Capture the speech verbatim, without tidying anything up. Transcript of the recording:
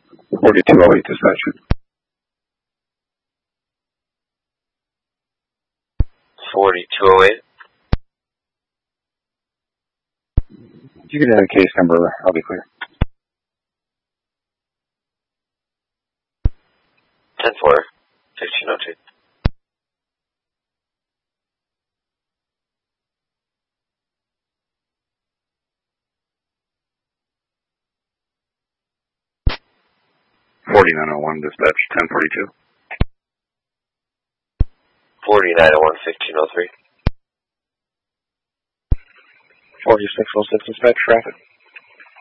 forty-two oh eight dispatch. forty-two oh eight. If you could add a case number, I'll be clear. ten four, fifteen oh two. forty-nine oh one dispatch, ten forty-two. forty-nine oh one, fifteen oh three. forty-six oh six dispatch, traffic.